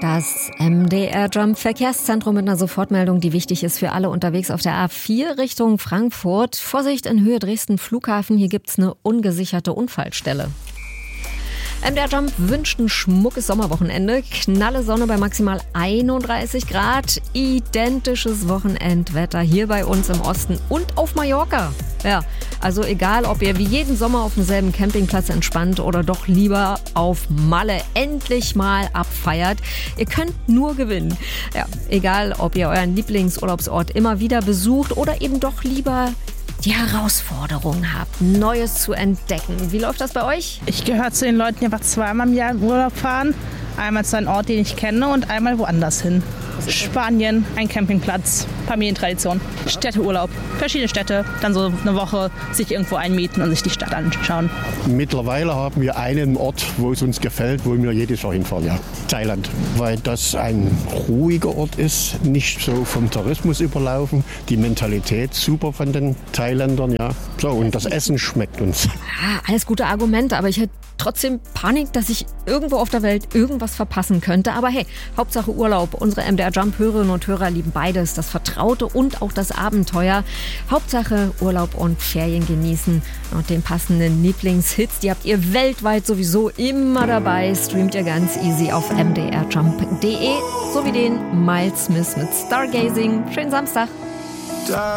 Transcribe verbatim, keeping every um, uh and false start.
Das M D R Jump Verkehrszentrum mit einer Sofortmeldung, die wichtig ist für alle unterwegs auf der A vier Richtung Frankfurt. Vorsicht in Höhe Dresden Flughafen, hier gibt's eine ungesicherte Unfallstelle. M D R Jump wünscht ein schmuckes Sommerwochenende. Knalle Sonne bei maximal einunddreißig Grad. Identisches Wochenendwetter hier bei uns im Osten und auf Mallorca. Ja, also egal, ob ihr wie jeden Sommer auf demselben Campingplatz entspannt oder doch lieber auf Malle endlich mal abfeiert. Ihr könnt nur gewinnen. Ja, egal, ob ihr euren Lieblingsurlaubsort immer wieder besucht oder eben doch lieber die Herausforderung habt, Neues zu entdecken. Wie läuft das bei euch? Ich gehöre zu den Leuten, die einfach zweimal im Jahr im Urlaub fahren. Einmal zu einem Ort, den ich kenne, und einmal woanders hin. Spanien, ein Campingplatz, Familientradition, Städteurlaub, verschiedene Städte, dann so eine Woche sich irgendwo einmieten und sich die Stadt anschauen. Mittlerweile haben wir einen Ort, wo es uns gefällt, wo wir jedes Jahr hinfahren, ja. Thailand, weil das ein ruhiger Ort ist, nicht so vom Tourismus überlaufen, die Mentalität super von den Thailändern, ja. So, und das Essen schmeckt uns. Ja, alles gute Argumente, aber ich hätte trotzdem Panik, dass ich irgendwo auf der Welt irgendwas verpassen könnte. Aber hey, Hauptsache Urlaub. Unsere M D R Jump-Hörerinnen und Hörer lieben beides, das Vertraute und auch das Abenteuer. Hauptsache Urlaub und Ferien genießen. Und den passenden Lieblingshits, die habt ihr weltweit sowieso immer dabei. Streamt ihr ganz easy auf m d r jump punkt d e sowie den Miles Smith mit Stargazing. Schönen Samstag.